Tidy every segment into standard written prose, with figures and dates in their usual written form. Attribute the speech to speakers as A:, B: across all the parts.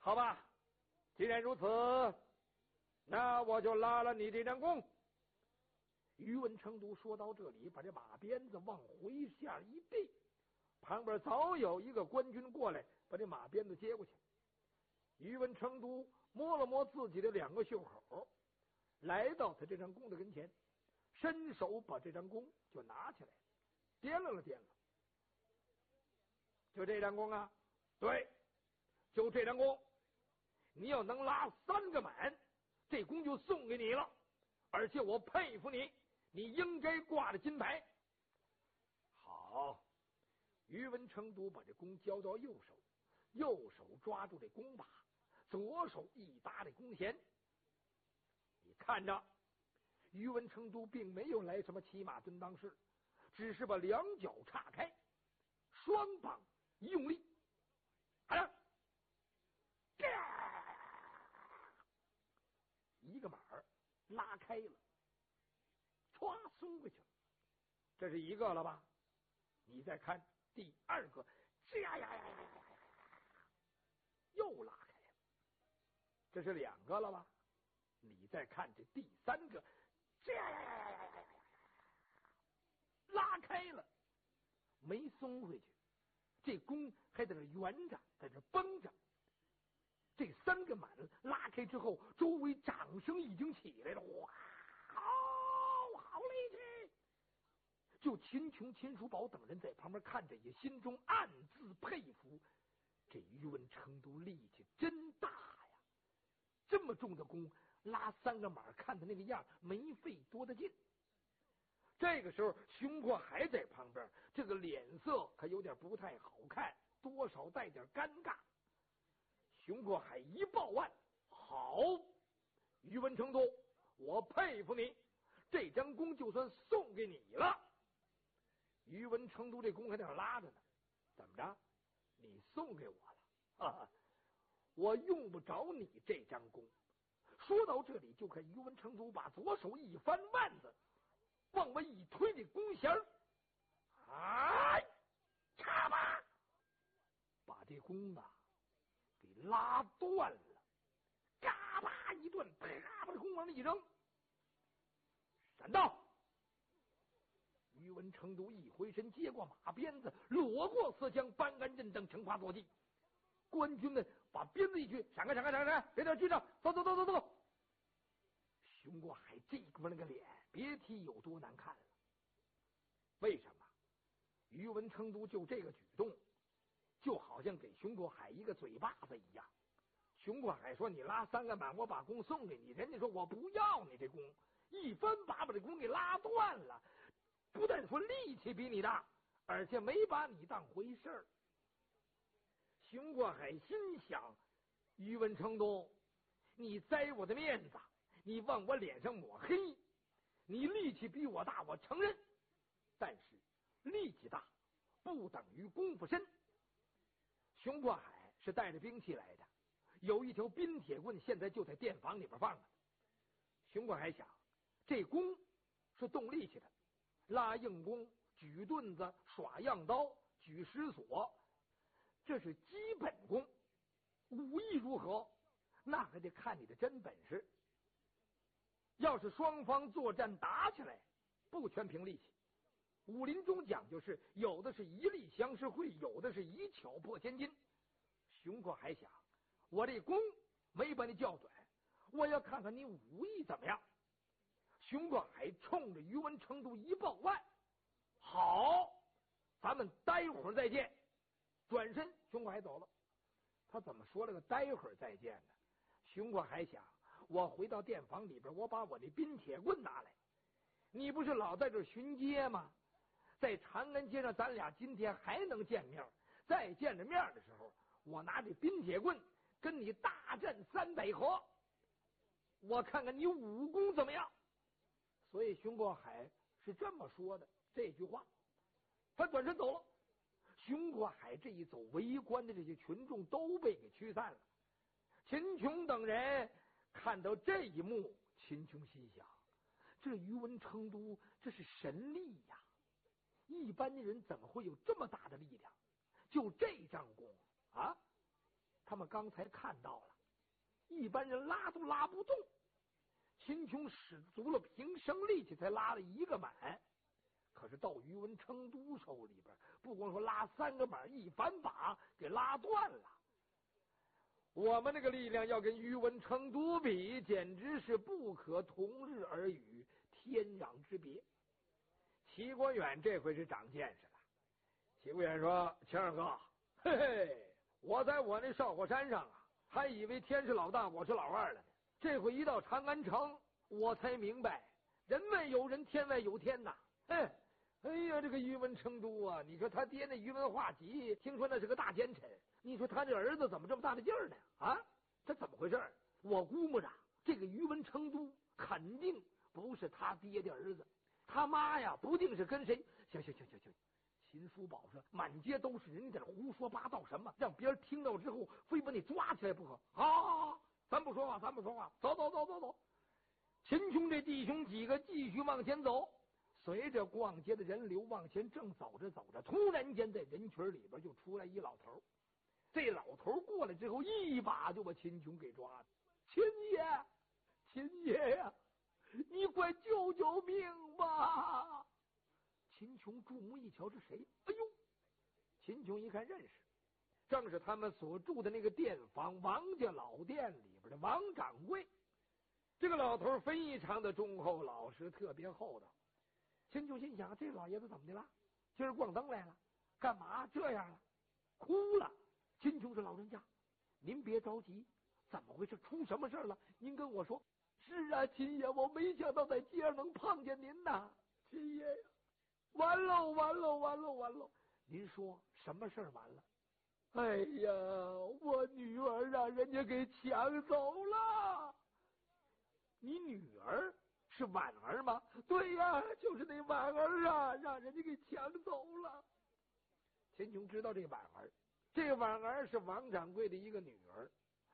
A: 好吧，既然如此，那我就拉了你这张弓。宇文成都说到这里，把这马鞭子往回下一递，旁边早有一个官军过来，把这马鞭子接过去。宇文成都摸了摸自己的两个袖口，来到他这张弓的跟前，伸手把这张弓就拿起来，掂量了掂量，就这张弓啊？对，就这张弓。你要能拉3个满，这弓就送给你了。而且我佩服你，你应该挂着金牌。好，宇文成都把这弓交到右手，右手抓住这弓把，左手一搭这弓弦。你看着，宇文成都并没有来什么骑马蹲裆式，只是把两脚岔开，双膀一用力，好了，一个马儿拉开了，歘松回去了。这是一个了吧？你再看第二个，又拉开了。这是2个了吧？你再看这第3个，拉开了，没松回去，这弓还在这圆着，在这绷着。这3个满拉开之后，周围掌声已经起来了。哇，好力气！就秦琼、秦叔宝等人在旁边看着，也心中暗自佩服。这宇文成都力气真大呀！这么重的弓，拉3个马，看他那个样，没费多大劲。这个时候，熊国还在旁边，这个脸色可有点不太好看，多少带点尴尬。熊国海一抱腕，好，宇文成都，我佩服你，这张弓就算送给你了。宇文成都这弓还在那拉着呢，怎么着？你送给我了？哈哈，我用不着你这张弓。说到这里，就看宇文成都把左手一翻腕子，往外一推这弓弦，哎，插吧，把这弓啊给拉断了，嘎巴一断，啪，把这弓往那一扔，闪到！宇文成都一回身，接过马鞭子，裸过刺枪，搬鞍阵等，乘花坐骑。官军们把鞭子一举，闪开，闪开，闪开！别在军上，走走走走走！熊国海这个那个脸，别提有多难看了。为什么？宇文成都就这个举动，就好像给熊国海一个嘴巴子一样。熊国海说：“你拉3个满，我把弓送给你。”人家说：“我不要你这弓。”一翻把这弓给拉断了。不但说力气比你大，而且没把你当回事儿。熊国海心想：宇文成都，你栽我的面子，你往我脸上抹黑，你力气比我大，我承认，但是力气大不等于功夫深。熊国海是带着兵器来的，有一条冰铁棍，现在就在殿房里边放着。熊国海想，这弓是动力气的，拉硬弓、举盾子、耍样刀、举石锁，这是基本功。武艺如何，那还得看你的真本事。要是双方作战打起来，不全凭力气。武林中讲究是，有的是一力降十会，有的是一巧破千金。熊国还想，我这弓没把你叫短，我要看看你武艺怎么样。熊国海冲着宇文成都一抱腕，好，咱们待会儿再见。转身，熊国海走了。他怎么说了个待会儿再见呢？熊国海想，我回到殿房里边，我把我这冰铁棍拿来。你不是老在这巡街吗？在长安街上，咱俩今天还能见面。再见着面的时候，我拿这冰铁棍跟你大战300合，我看看你武功怎么样。所以熊国海是这么说的这句话。他转身走了。熊国海这一走，围观的这些群众都被给驱散了。秦琼等人看到这一幕，秦琼心想，这宇文成都这是神力呀，一般的人怎么会有这么大的力量？就这张弓啊， 他们刚才看到了，一般人拉都拉不动，秦琼使足了平生力气才拉了一个满。可是到于文成都手里边，不光说拉3个满，一反把给拉断了。我们那个力量要跟于文成都比，简直是不可同日而语，天壤之别。齐国远这回是长见识了。齐国远说：“秦二哥，嘿嘿，我在我那少火山上啊，还以为天是老大，我是老二了呢。这回一到长安城，我才明白，人外有人，天外有天呐。哎呀，这个于文成都啊，你说他爹那于文化及，听说那是个大奸臣，你说他这儿子怎么这么大的劲儿呢？啊，这怎么回事？我估摸着这个于文成都肯定不是他爹的儿子，他妈呀，不定是跟谁。行，秦叔宝说，满街都是人，你在这胡说八道什么？让别人听到之后，非把你抓起来不可。好，咱不说话，走。秦琼这弟兄几个继续往前走。随着逛街的人流往前，正走着，突然间在人群里边就出来一老头。这老头过来之后，一把就把秦琼给抓了。秦爷呀，你快救救命吧！秦琼注目一瞧，是谁？哎呦！秦琼一看认识，正是他们所住的那个店房王家老店里边的王掌柜。这个老头非常的忠厚老实，特别厚道。秦琼心想，这老爷子怎么的了？今儿逛灯来了，干嘛这样了？哭了。秦琼说：“老人家，您别着急，怎么回事？出什么事了？您跟我说。”是啊，秦爷，我没想到在街上能碰见您呐，秦爷呀！完喽！您说什么事儿完了？哎呀，我女儿让人家给抢走了。你女儿？是婉儿吗？对呀，就是那婉儿啊，让人家给抢走了。秦琼知道这婉儿是王掌柜的一个女儿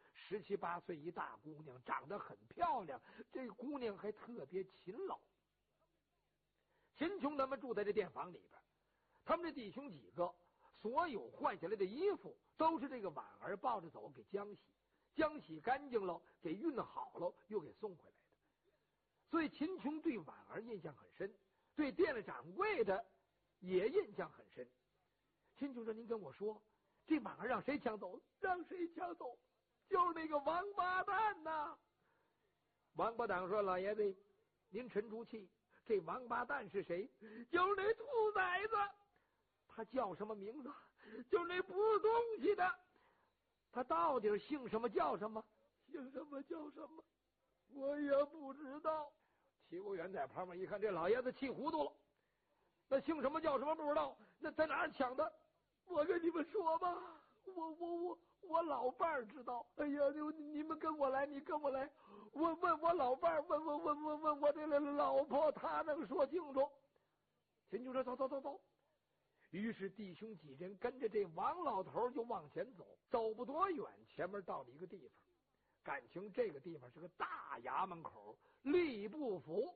A: ，17、18岁一大姑娘，长得很漂亮。这姑娘还特别勤劳。秦琼他们住在这店房里边，他们这弟兄几个所有换下来的衣服都是这个婉儿抱着走给浆洗干净了，给熨好了，又给送回来。所以秦琼对婉儿印象很深，对店里掌柜的也印象很深。秦琼说：“您跟我说，这婉儿让谁抢走？让谁抢走？就是那个王八蛋呐！”王八蛋说：“老爷子，您沉住气，这王八蛋是谁？就是那兔崽子。他叫什么名字？就是那不是东西的。他到底姓什么叫什么？姓什么叫什么？我也不知道。”齐国远在旁边一看，这老爷子气糊涂了。那姓什么叫什么不知道，那在哪儿抢的？我跟你们说吧，我老伴儿知道。哎呀，你们跟我来，你跟我来。我问我老伴儿，问我这老婆，她能说清楚。秦琼说：“走。”于是弟兄几人跟着这王老头就往前走，走不多远，前面到了一个地方。感情这个地方是个大衙门口，吏部府。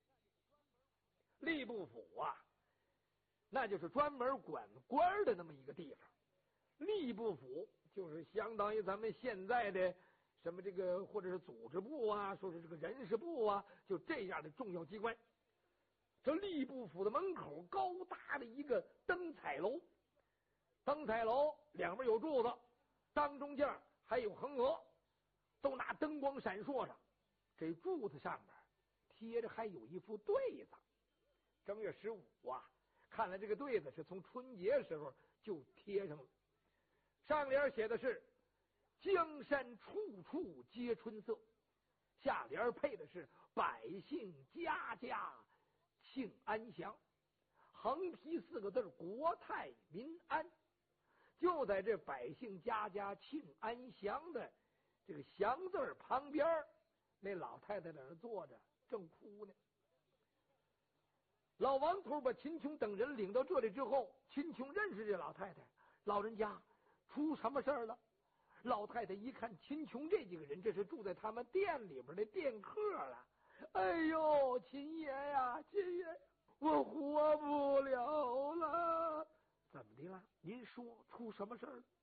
A: 吏部府啊，那就是专门管官的那么一个地方。吏部府就是相当于咱们现在的什么这个，或者是组织部啊，说是这个人事部啊，就这样的重要机关。这吏部府的门口高大的一个灯彩楼，灯彩楼两边有柱子，当中间还有横额，都拿灯光闪烁着。这柱子上边贴着还有一副对子。正月15啊，看来这个对子是从春节时候就贴上了。上联写的是江山处处皆春色，下联配的是百姓家家庆安祥，横批4个字国泰民安。就在这百姓家家庆安祥的这个祥字旁边，那老太太在那坐着正哭呢。老王头把秦琼等人领到这里之后，秦琼认识这老太太。老人家，出什么事儿了？老太太一看秦琼这几个人，这是住在他们店里边的店客了。哎呦，秦爷呀，秦爷，我活不了了。怎么的了？您说出什么事儿了？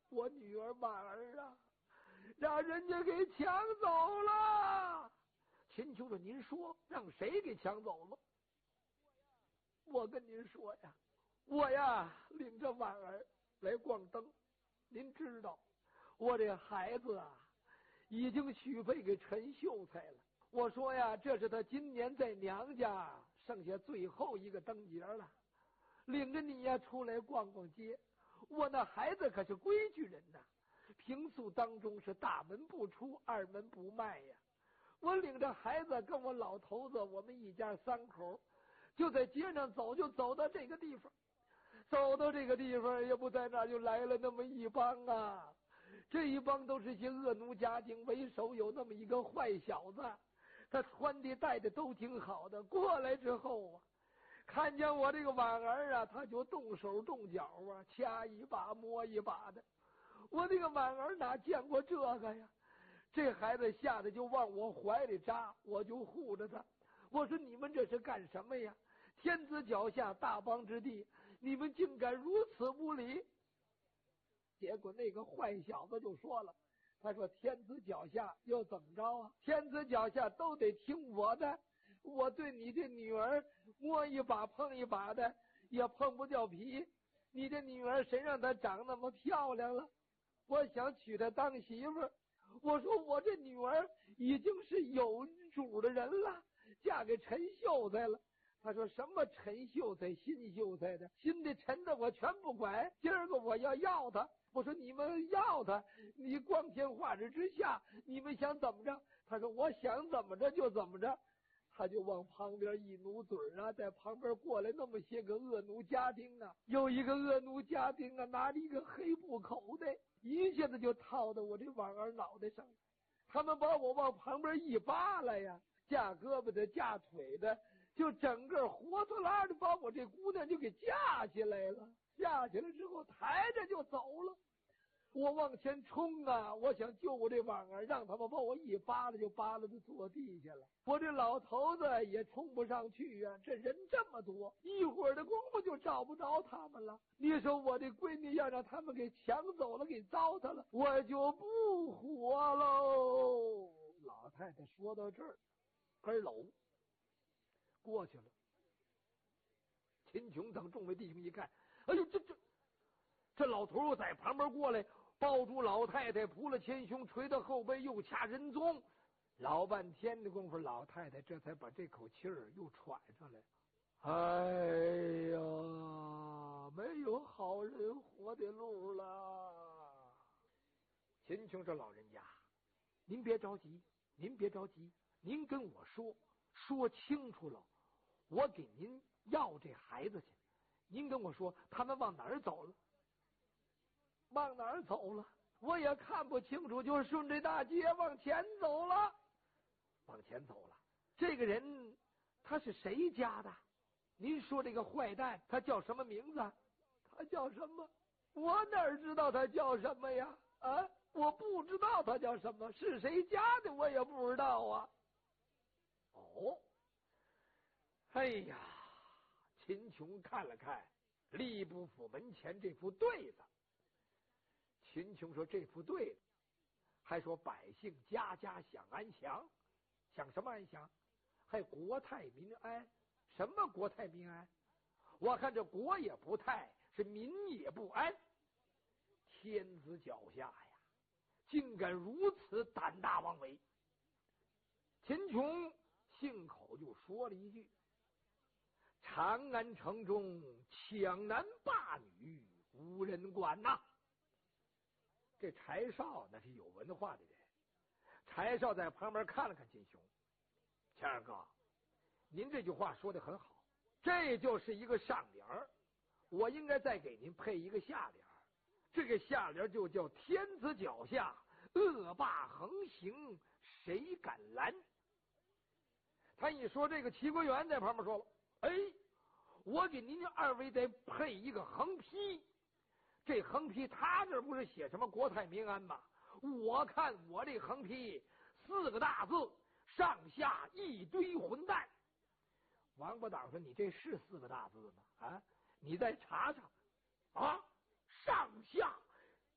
A: 我女儿满儿啊，让人家给抢走了。秦琼说：“您说让谁给抢走了？”我跟您说呀，我呀领着婉儿来逛灯，您知道，我这孩子啊已经许配给陈秀才了。我说呀，这是他今年在娘家剩下最后一个灯节了，领着你呀出来逛逛街。我那孩子可是规矩人呐，平素当中是大门不出，二门不迈呀。我领着孩子跟我老头子，我们一家三口就在街上走，就走到这个地方，走到这个地方也不在那儿就来了那么一帮啊，这一帮都是些恶奴家丁，为首有那么一个坏小子，他穿的戴的都挺好的，过来之后啊，看见我这个婉儿啊，他就动手动脚啊，掐一把摸一把的。我这个婉儿哪见过这个呀？这孩子吓得就往我怀里扎，我就护着他。我说你们这是干什么呀？天子脚下，大邦之地，你们竟敢如此无礼！结果那个坏小子就说了，他说天子脚下又怎么着啊？天子脚下都得听我的，我对你这女儿摸一把碰一把的也碰不掉皮。你这女儿谁让她长那么漂亮了？我想娶她当媳妇儿。我说我这女儿已经是有主的人了，嫁给陈秀才了。他说什么陈秀才新秀才的，新的陈的我全不管，今儿个我要他。我说你们要他，你光天化日之下，你们想怎么着？他说我想怎么着就怎么着。他就往旁边一努嘴啊，在旁边过来那么些个恶奴家丁啊，有一个恶奴家丁啊，拿着一个黑布口袋，一下子就套到我这婉儿脑袋上，他们把我往旁边一扒拉呀，架胳膊的架腿的，就整个活脱拉的把我这姑娘就给架起来了。架起来之后抬着就走了。我往前冲啊，我想救我这婉儿，让他们把我一扒拉就扒拉的坐地下了。我这老头子也冲不上去啊，这人这么多，一会儿的功夫就找不着他们了。你说我这闺女要让他们给抢走了，给糟蹋了，我就不活喽。老太太说到这儿，根搂过去了。秦琼等众位弟兄一看，哎呦，这老头在旁边过来，抱住老太太，扑了前胸，捶到后背，又掐人中。老半天的功夫，老太太这才把这口气儿又喘上来。哎呀，没有好人活的路了。秦琼这老人家，您别着急，您别着急，您跟我说清楚了，我给您要这孩子去。您跟我说他们往哪儿走了？往哪儿走了？我也看不清楚，就顺着大街往前走了。往前走了，这个人他是谁家的？您说这个坏蛋他叫什么名字？他叫什么？我哪知道他叫什么呀？啊，我不知道他叫什么，是谁家的我也不知道啊。哦，哎呀，秦琼看了看吏部府门前这副对子，秦琼说这副对子还说百姓家家享安详，享什么安详？还国泰民安？什么国泰民安？我看这国也不泰，是民也不安。天子脚下呀，竟敢如此胆大妄为！秦琼信口就说了一句：长安城中抢男霸女，无人管呐。这柴少那是有文化的人，柴少在旁边看了看秦琼，谦儿哥，您这句话说的很好，这就是一个上联儿，我应该再给您配一个下联儿，这个下联就叫天子脚下，恶霸横行，谁敢拦？他一说这个，齐国元在旁边说了，哎，我给您二位得配一个横批，这横批他这不是写什么国泰民安吗？我看我这横批4个大字，上下一堆混蛋。王八党说你这是4个大字吗？啊，你再查查啊，上下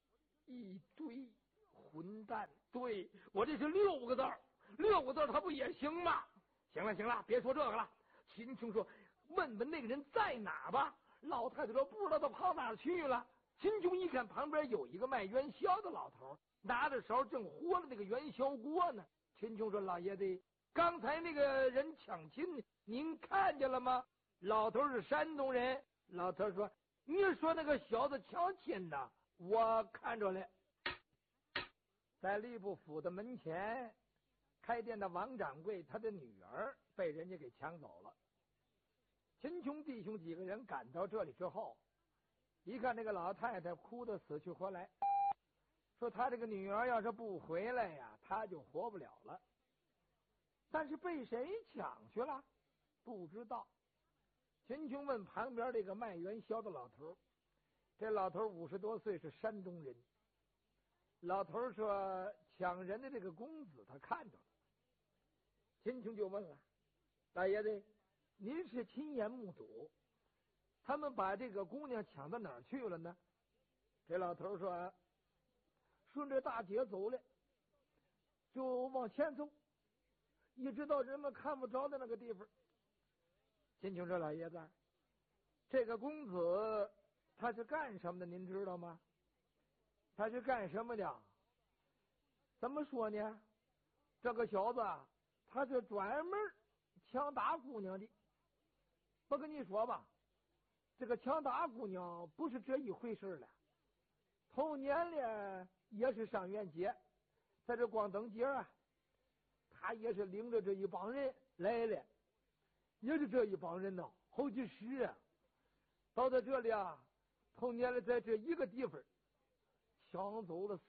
A: 一堆混蛋。对，我这是6个字，6个字他不也行吗？行了行了，别说这个了。秦琼说：“问问那个人在哪吧。”老太太说：“不知道他跑哪儿去了。”秦琼一看旁边有一个卖元宵的老头，拿着勺正和了那个元宵锅呢。秦琼说：“老爷子，刚才那个人抢亲，您看见了吗？”老头是山东人。老头说：“你说那个小子抢亲呢？我看着了，在吏部府的门前开店的王掌柜，他的女儿被人家给抢走了。”秦琼弟兄几个人赶到这里之后，一看这个老太太哭得死去活来，说他这个女儿要是不回来呀，他就活不了了。但是被谁抢去了？不知道。秦琼问旁边这个卖元宵的老头，这老头50多岁，是山东人。老头说抢人的这个公子他看着了。秦琼就问了：“大爷子，您是亲眼目睹他们把这个姑娘抢到哪儿去了呢？”这老头说：“顺着大街走了，就往前走，一直到人们看不着的那个地方。”秦琼说：“老爷子，这个公子他是干什么的？您知道吗？”他是干什么的？怎么说呢？这个小子他是专门抢大姑娘的。我跟你说吧，这个抢大姑娘不是这一回事了。头年呢也是上元节，在这光灯节啊，他也是领着这一帮人来了，也是这一帮人呢，好几十啊。到在这里啊，头年了在这一个地方抢走了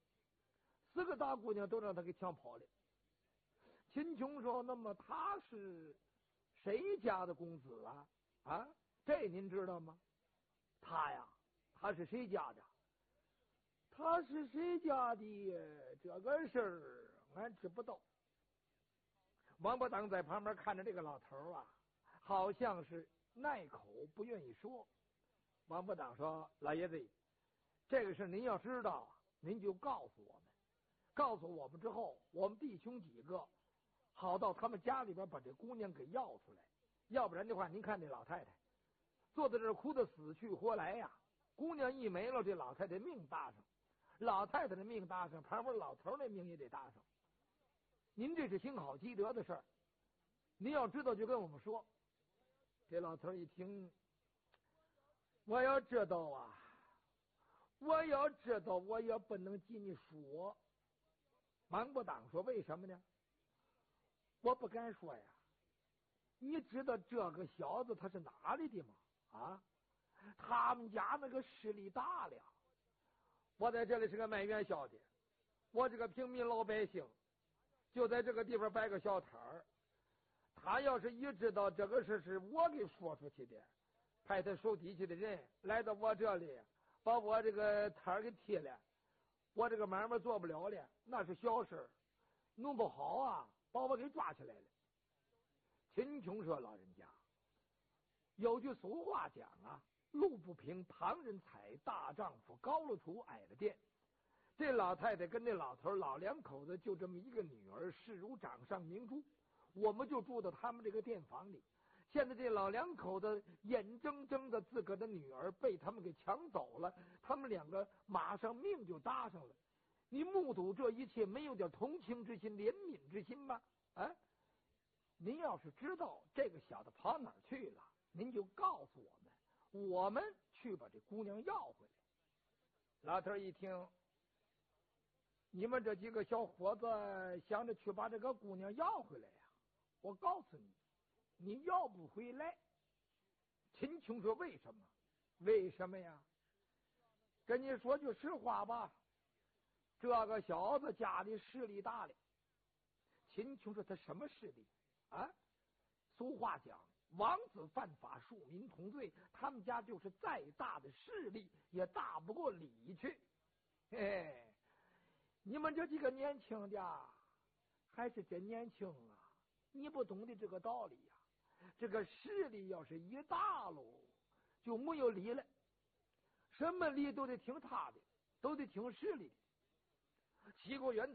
A: 4个大姑娘都让他给抢跑了。秦琼说：“那么他是谁家的公子啊？啊，这您知道吗？”他呀，他是谁家的？他是谁家的？这个事儿俺知不道。王八当在旁边看着这个老头啊，好像是耐口不愿意说。王八当说：“老爷子，这个事您要知道，您就告诉我们。告诉我们之后，我们弟兄几个好到他们家里边把这姑娘给要出来。要不然的话，您看这老太太坐在这儿哭得死去活来呀。姑娘一没了，这老太太命搭上，老太太的命搭上，旁边老头那命也得搭上。您这是行好积德的事儿，您要知道就跟我们说。”这老头一听，我要知道啊，我要知道，我也不能替你说。王八当说：“为什么呢？我不敢说呀。你知道这个小子他是哪里的吗？啊，他们家那个势力大了。我在这里是个卖元宵的，我这个平民老百姓就在这个地方摆个小摊儿。他要是一知道这个事是我给说出去的，派他手底下的人来到我这里，把我这个摊儿给踢了，我这个买卖做不了了，那是小事，弄不好啊，把我给抓起来了。”秦琼说：“老人家，有句俗话讲啊，路不平旁人踩，大丈夫高了土矮了垫。这老太太跟这老头老两口子就这么一个女儿，视如掌上明珠。我们就住到他们这个店房里。现在这老两口子眼睁睁的自个的女儿被他们给抢走了，他们2个马上命就搭上了。你目睹这一切，没有点同情之心、怜悯之心吗？啊！您要是知道这个小子跑哪儿去了，您就告诉我们，我们去把这姑娘要回来。”老头一听，你们这几个小伙子想着去把这个姑娘要回来呀？我告诉你，你要不回来。秦琼说：“为什么？为什么呀？跟你说句实话吧，这个小子家里势力大了。”秦琼说：“他什么势力啊？俗话讲，王子犯法，庶民同罪。他们家就是再大的势力，也大不过理去。嘿，你们这几个年轻的还是真年轻啊！你不懂得这个道理呀。这个势力要是一大喽，就没有理了，什么理都得听他的。 都得听势力的。齐国元